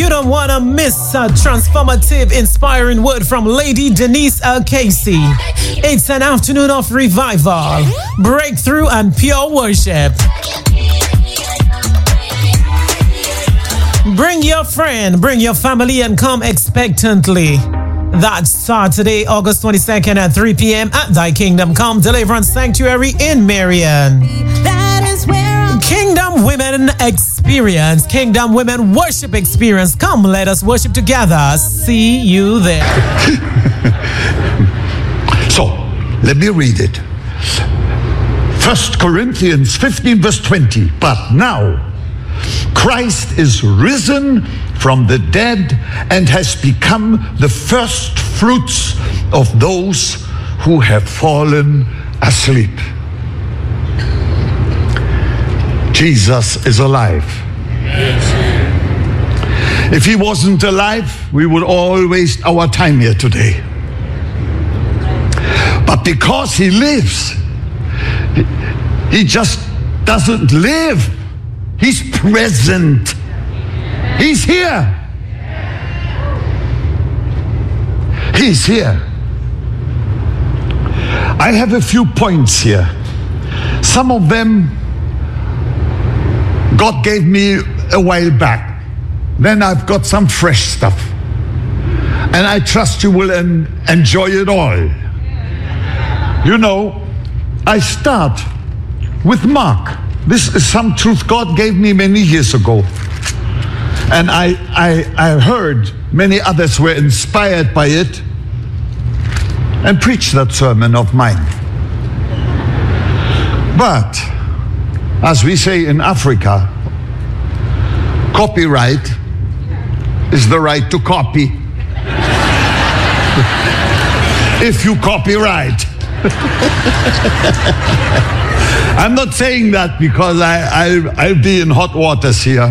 You don't want to miss a transformative, inspiring word from Lady Denise Casey. It's an afternoon of revival, breakthrough, and pure worship. Bring your friend, bring your family, and come expectantly. That's Saturday, August 22nd at 3 p.m. at Thy Kingdom Come Deliverance Sanctuary in Marion. That is where Kingdom Women Experience, Kingdom Women Worship Experience. Come, let us worship together. See you there. So, let me read it. 1 Corinthians 15 verse 20. But now, Christ is risen from the dead and has become the first fruits of those who have fallen asleep. Jesus is alive. If he wasn't alive, we would all waste our time here today. But because he lives, he just doesn't live. He's present. He's here. He's here. I have a few points here. Some of them God gave me a while back. Then I've got some fresh stuff. And I trust you will enjoy it all. You know, I start with Mark. This is some truth God gave me many years ago. And I heard many others were inspired by it and preached that sermon of mine. But, as we say in Africa, copyright is the right to copy. If you copyright. I'm not saying that because I'll be in hot waters here.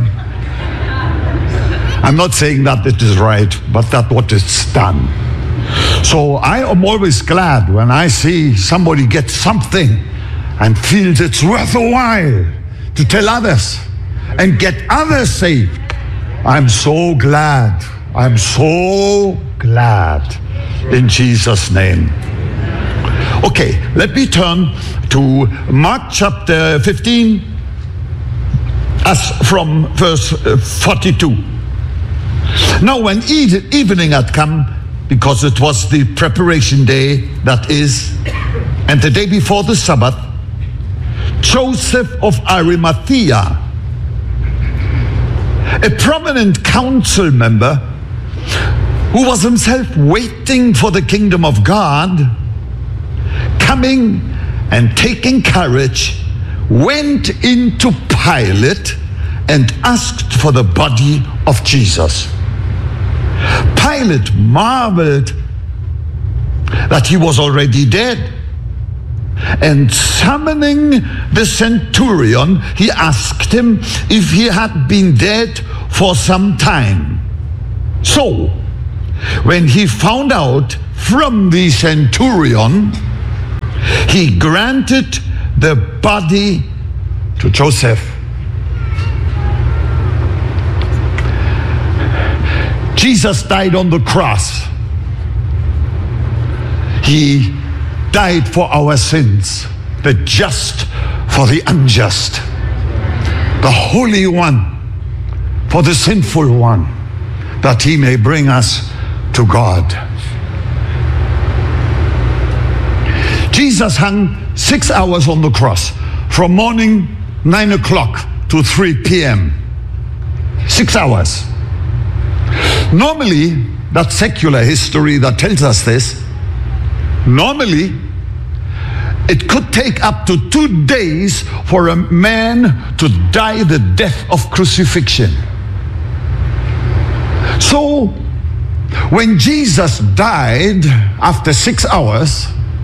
I'm not saying that it is right, but that what is done. So I am always glad when I see somebody get something and feels it's worth a while to tell others and get others saved. I'm so glad. I'm so glad in Jesus' name. Okay, let me turn to Mark chapter 15 as from verse 42. Now when evening had come, because it was the preparation day, that is, and the day before the Sabbath, Joseph of Arimathea, a prominent council member who was himself waiting for the kingdom of God, coming and taking courage, went into Pilate and asked for the body of Jesus. Pilate marveled that he was already dead. And summoning the centurion, he asked him if he had been dead for some time. So, when he found out from the centurion, he granted the body to Joseph. Jesus died on the cross. He died for our sins, the just for the unjust, the Holy One for the sinful one, that he may bring us to God. Jesus hung 6 hours on the cross, from morning 9 o'clock to 3 p.m. 6 hours. Normally, that's secular history that tells us this. Normally, it could take up to 2 days for a man to die the death of crucifixion. So, when Jesus died after 6 hours,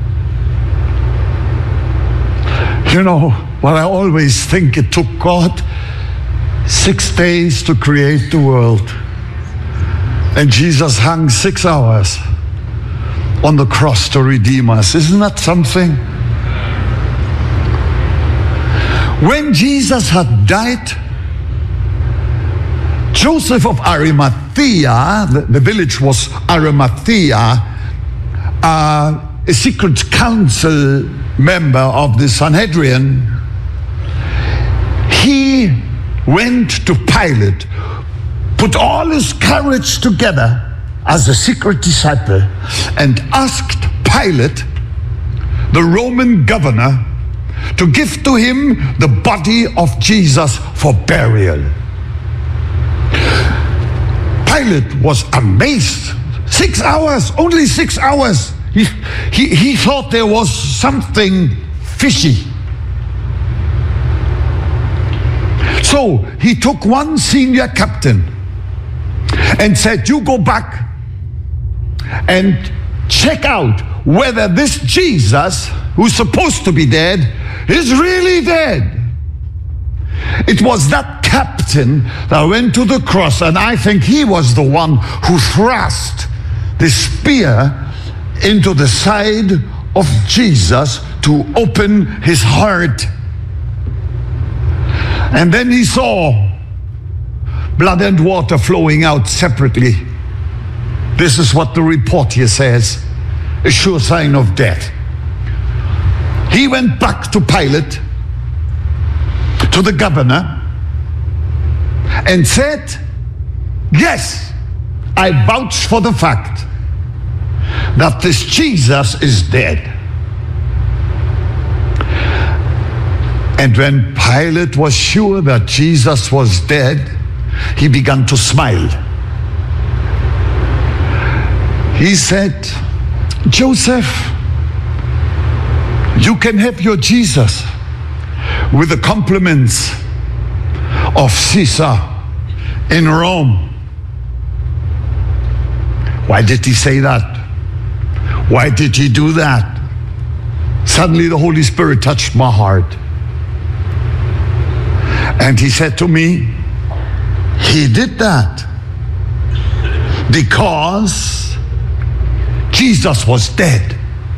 you know what I always think, it took God 6 days to create the world. And Jesus hung 6 hours on the cross to redeem us. Isn't that something? When Jesus had died, Joseph of Arimathea, the village was Arimathea, a secret council member of the Sanhedrin, he went to Pilate, put all his courage together as a secret disciple, and asked Pilate, the Roman governor, to give to him the body of Jesus for burial. Pilate was amazed. 6 hours, only 6 hours. He thought there was something fishy. So he took one senior captain and said, you go back and check out whether this Jesus, who's supposed to be dead, is really dead. It was that captain that went to the cross, and I think he was the one who thrust the spear into the side of Jesus to open his heart. And then he saw blood and water flowing out separately. This is what the report here says, a sure sign of death. He went back to Pilate, to the governor, and said, yes, I vouch for the fact that this Jesus is dead. And when Pilate was sure that Jesus was dead, he began to smile. He said, Joseph, you can have your Jesus with the compliments of Caesar in Rome. Why did he say that? Why did he do that? Suddenly the Holy Spirit touched my heart. And he said to me, he did that because Jesus was dead.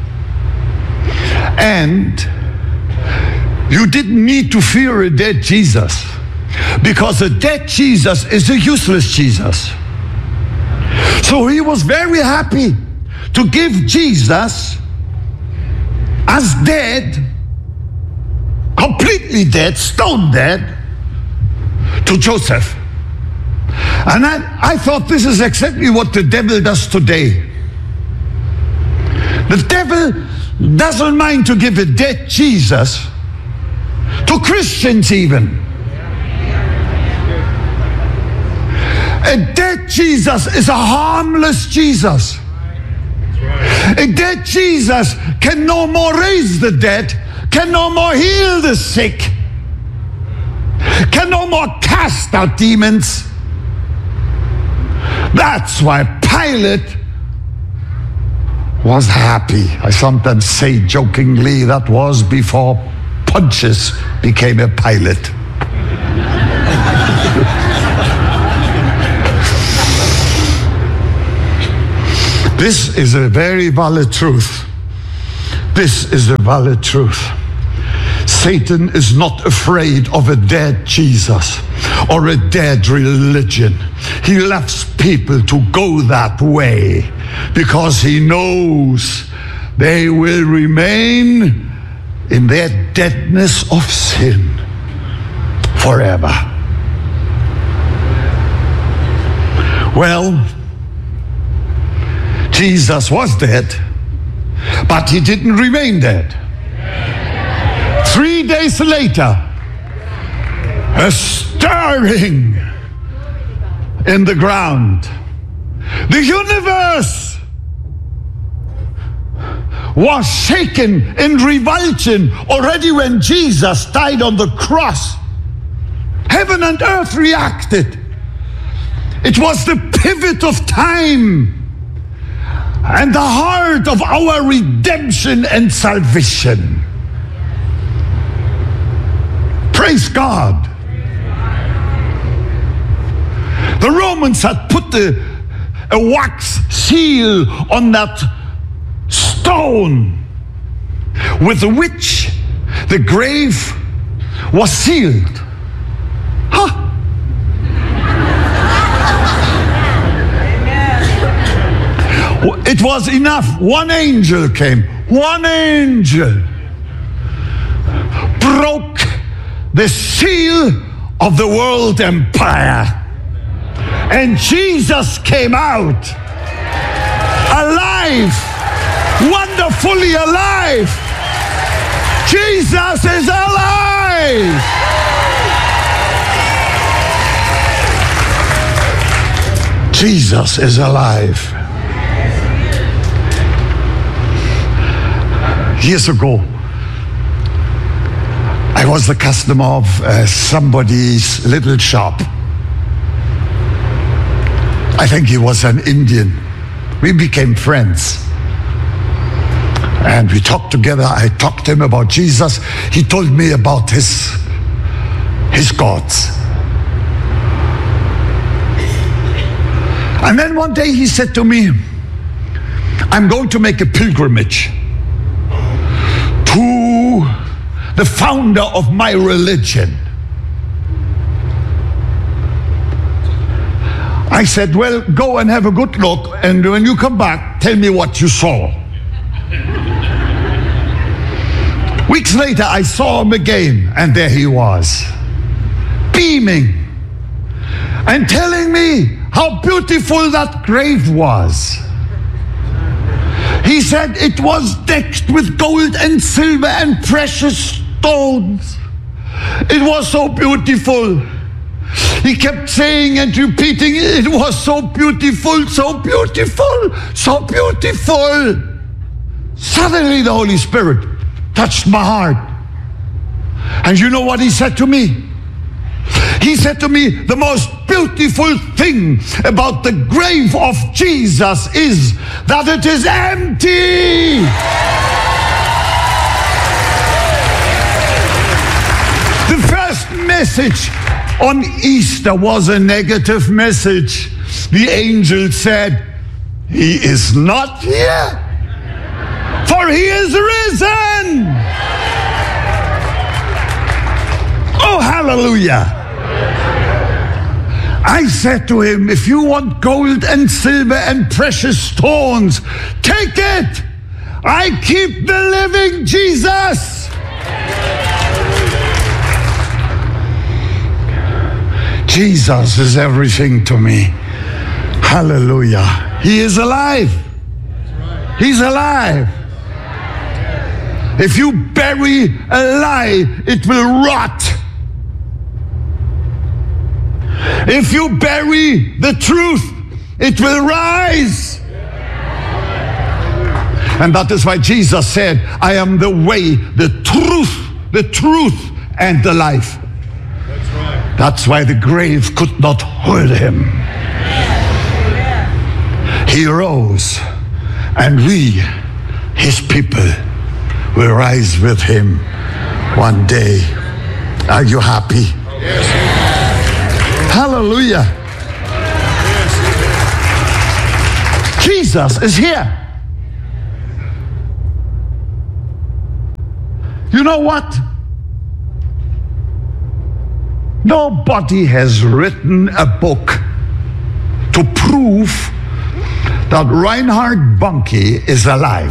And you didn't need to fear a dead Jesus, because a dead Jesus is a useless Jesus. So he was very happy to give Jesus as dead, completely dead, stone dead, to Joseph. And I thought this is exactly what the devil does today. The devil doesn't mind to give a dead Jesus to Christians even. A dead Jesus is a harmless Jesus. A dead Jesus can no more raise the dead, can no more heal the sick, can no more cast out demons. That's why Pilate was happy. I sometimes say jokingly that was before Pontius became a Pilate. This is a very valid truth. This is a valid truth. Satan is not afraid of a dead Jesus or a dead religion. He loves people to go that way because he knows they will remain in their deadness of sin forever. Well, Jesus was dead, but he didn't remain dead. 3 days later, a stirring in the ground. The universe was shaken in revulsion already when Jesus died on the cross. Heaven and earth reacted. It was the pivot of time and the heart of our redemption and salvation. Praise God. The Romans had put a wax seal on that stone with which the grave was sealed. Huh? It was enough. One angel came. One angel broke the seal of the world empire. And Jesus came out alive, wonderfully alive. Jesus is alive. Jesus is alive. Years ago, I was the customer of somebody's little shop. I think he was an Indian. We became friends. And we talked together. I talked to him about Jesus. He told me about his gods. And then one day he said to me, I'm going to make a pilgrimage to the founder of my religion. I said, well, go and have a good look, and when you come back, tell me what you saw. Weeks later, I saw him again, and there he was, beaming and telling me how beautiful that grave was. He said it was decked with gold and silver and precious stones. It was so beautiful. He kept saying and repeating, it was so beautiful, so beautiful, so beautiful. Suddenly the Holy Spirit touched my heart. And you know what he said to me? He said to me, the most beautiful thing about the grave of Jesus is that it is empty. The first message on Easter was a negative message. The angel said, he is not here, for he is risen. Oh, hallelujah. I said to him, if you want gold and silver and precious stones, take it. I keep the living Jesus. Jesus is everything to me. Hallelujah. He is alive. He's alive. If you bury a lie, it will rot. If you bury the truth, it will rise. And that is why Jesus said, I am the way, the truth, and the life. That's right. That's why the grave could not hold him. He rose, and we, his people, will rise with him one day. Are you happy? Yes. Hallelujah. Jesus is here. You know what? Nobody has written a book to prove that Reinhard Bonnke is alive.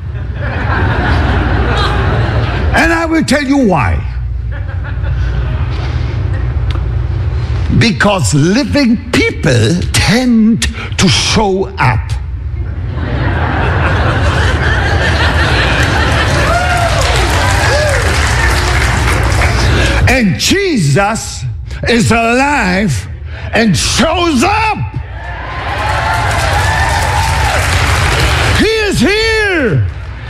And I will tell you why. Because living people tend to show up. And Jesus is alive and shows up. He is here.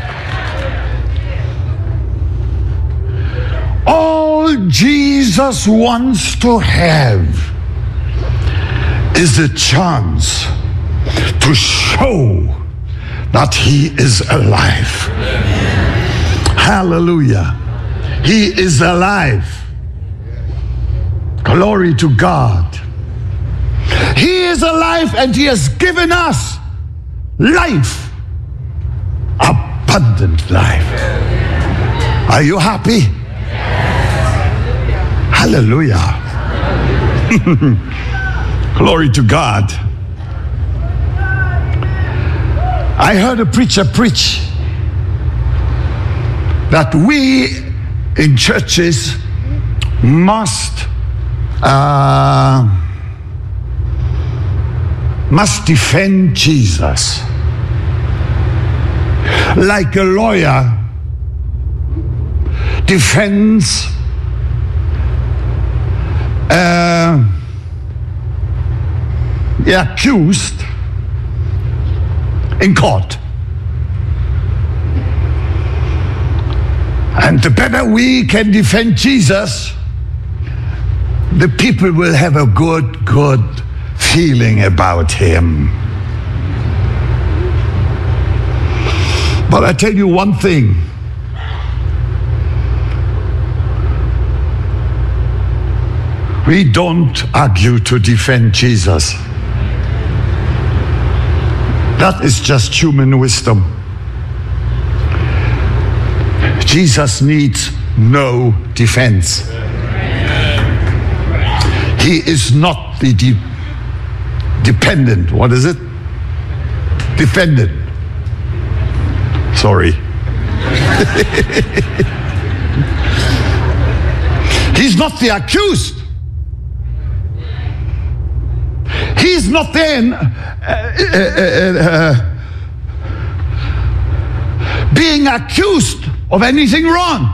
All Jesus wants to have is a chance to show that he is alive. Hallelujah. He is alive. Glory to God. He is alive and he has given us life, abundant life. Are you happy? Hallelujah. Glory to God. I heard a preacher preach that we in churches must defend Jesus like a lawyer defends the accused in court. And the better we can defend Jesus, the people will have a good feeling about him. But I tell you one thing. We don't argue to defend Jesus. That is just human wisdom. Jesus needs no defense. He is not the dependent. What is it? Defendant. Sorry. He's not the accused. He's not then being accused of anything wrong.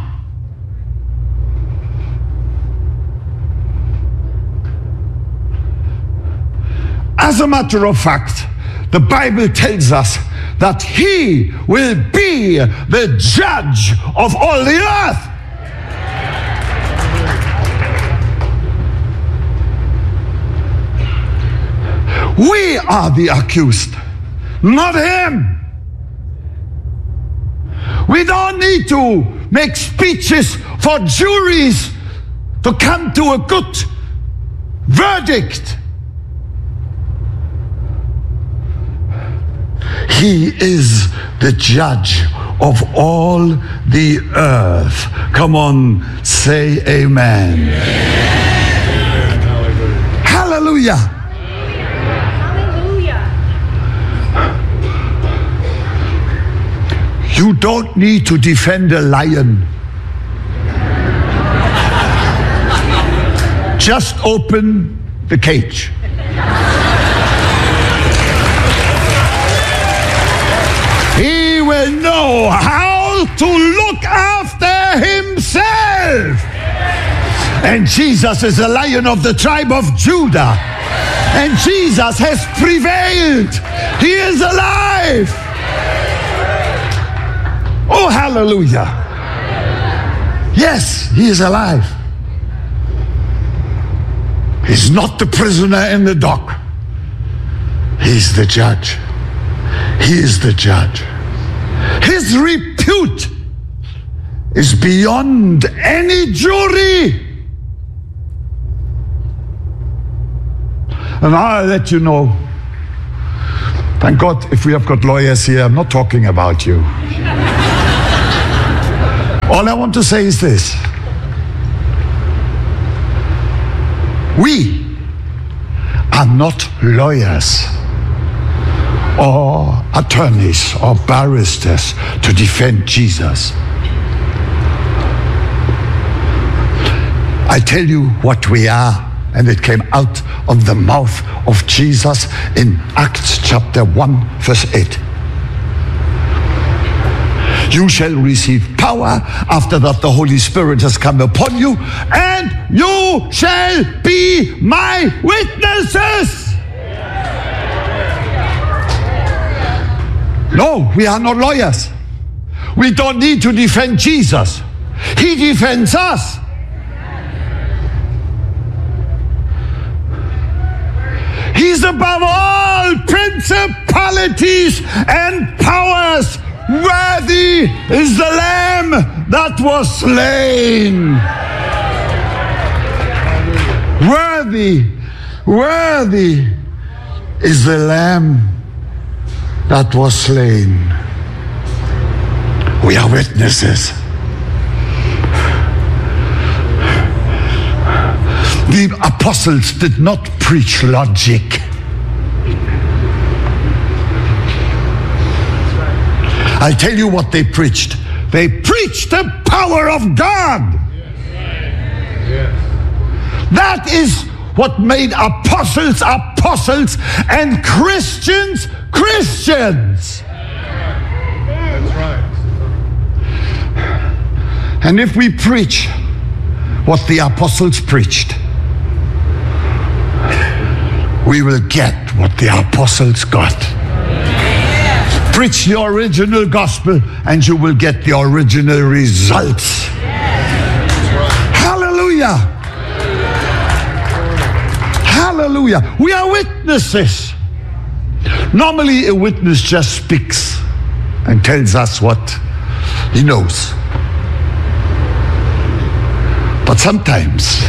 As a matter of fact, the Bible tells us that he will be the judge of all the earth. We are the accused, not him. We don't need to make speeches for juries to come to a good verdict. He is the judge of all the earth. Come on, say amen. Hallelujah. You don't need to defend a lion. Just open the cage. He will know how to look after himself. And Jesus is the Lion of the tribe of Judah. And Jesus has prevailed. He is alive. Oh, hallelujah. Yes, he is alive. He's not the prisoner in the dock. He's the judge. He is the judge. His repute is beyond any jury. And I'll let you know. Thank God if we have got lawyers here, I'm not talking about you. All I want to say is this. We are not lawyers or attorneys or barristers to defend Jesus. I tell you what we are, and it came out of the mouth of Jesus in Acts chapter 1 verse 8. You shall receive power after that the Holy Spirit has come upon you, and you shall be my witnesses. No, we are not lawyers. We don't need to defend Jesus. He defends us. He's above all principalities and powers. Worthy is the Lamb that was slain. Worthy is the Lamb that was slain. We are witnesses. The apostles did not preach logic. I'll tell you what they preached. They preached the power of God. That is what made apostles apostles and Christians Christians. That's right. And if we preach what the apostles preached, we will get what the apostles got. Preach the original gospel and you will get the original results. Hallelujah. Hallelujah. We are witnesses. Normally a witness just speaks and tells us what he knows. But sometimes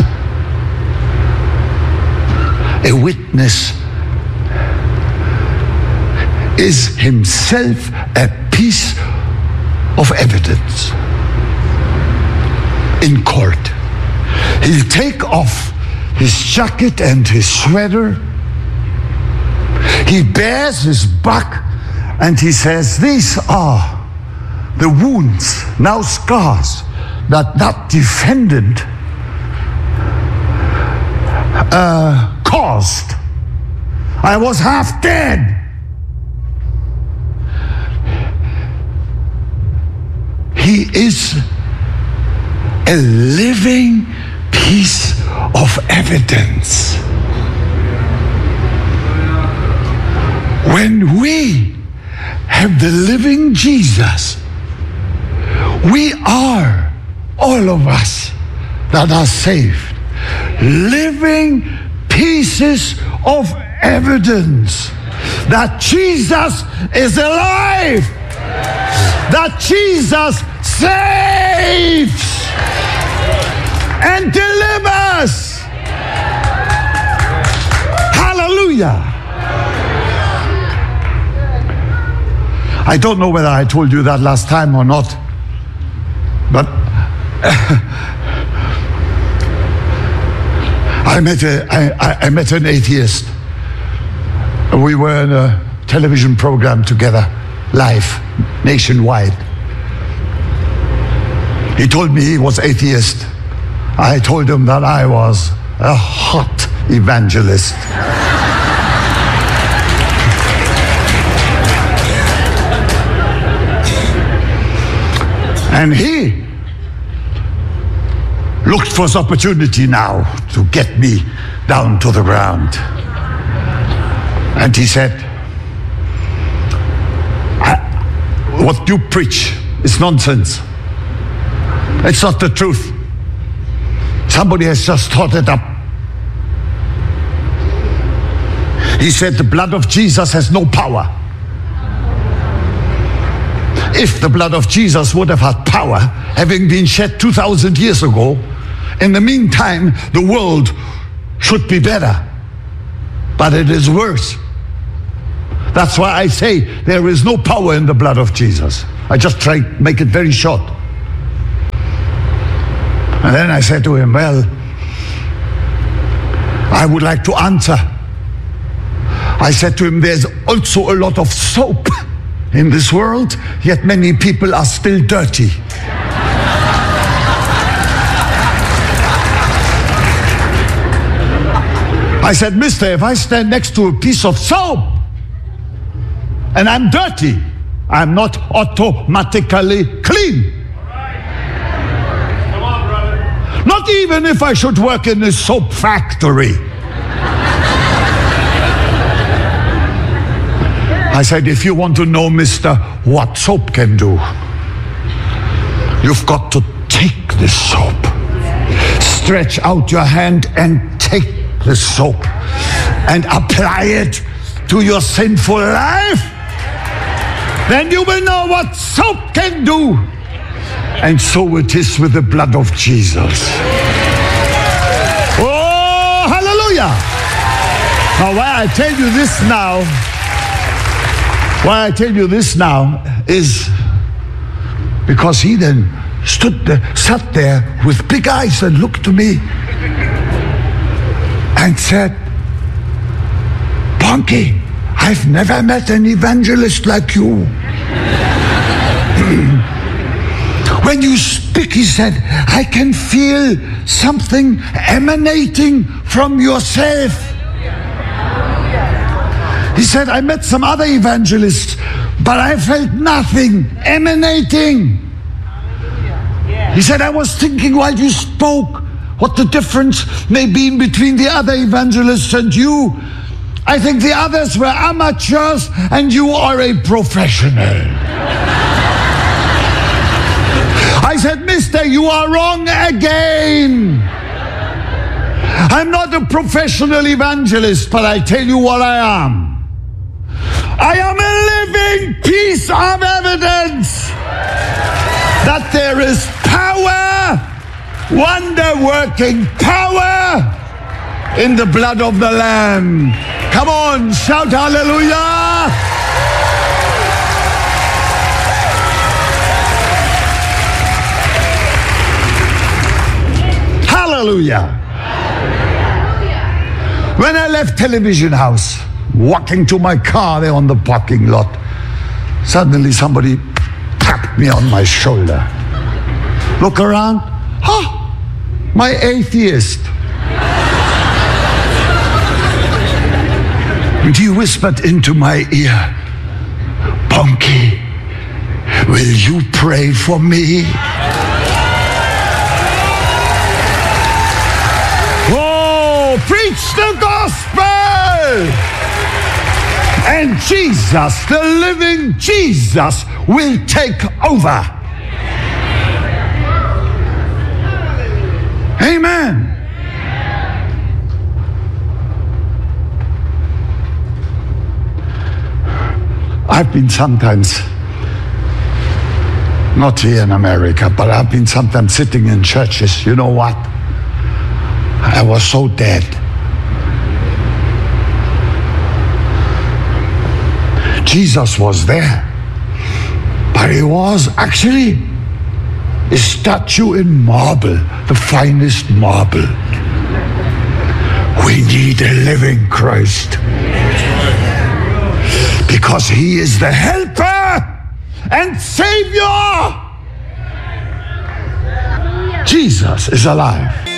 a witness is himself a piece of evidence in court. He'll take off his jacket and his sweater. He bears his buck and he says, these are the wounds, now scars, that defendant caused. I was half dead. He is a living piece of evidence. When we have the living Jesus, we are, all of us that are saved, living pieces of evidence that Jesus is alive, that Jesus saves and delivers. Hallelujah. I don't know whether I told you that last time or not, but I met an atheist. We were in a television program together, live, nationwide. He told me he was atheist. I told him that I was a hot evangelist. And he looked for his opportunity now to get me down to the ground. And he said, what you preach is nonsense. It's not the truth. Somebody has just thought it up. He said the blood of Jesus has no power. If the blood of Jesus would have had power, having been shed 2,000 years ago, in the meantime, the world should be better. But it is worse. That's why I say there is no power in the blood of Jesus. I just try to make it very short. And then I said to him, well, I would like to answer. I said to him, there's also a lot of soap in this world, yet many people are still dirty. I said, mister, if I stand next to a piece of soap and I'm dirty, I'm not automatically clean. Come on, brother. Not even if I should work in a soap factory. I said, if you want to know, mister, what soap can do, you've got to take the soap, stretch out your hand and take the soap and apply it to your sinful life. Then you will know what soap can do. And so it is with the blood of Jesus. Oh, hallelujah. Now, why I tell you this now is because he then sat there with big eyes and looked to me and said, Bonke, I've never met an evangelist like you. When you speak, he said, I can feel something emanating from yourself. He said, I met some other evangelists, but I felt nothing emanating. He said, I was thinking while you spoke what the difference may be between the other evangelists and you. I think the others were amateurs and you are a professional. I said, mister, you are wrong again. I'm not a professional evangelist, but I tell you what I am. I am a living piece of evidence that there is power, wonder-working power in the blood of the Lamb. Come on, shout hallelujah. Hallelujah. When I left Television House, walking to my car there on the parking lot, suddenly somebody tapped me on my shoulder. Look around. My atheist. And he whispered into my ear, Bonky, will you pray for me? Oh, preach the gospel! And Jesus, the living Jesus, will take over. Amen. I've been sometimes, not here in America, but I've been sometimes sitting in churches. You know what? I was so dead. Jesus was there, but he was actually a statue in marble, the finest marble. We need a living Christ, because he is the helper and Savior. Jesus is alive.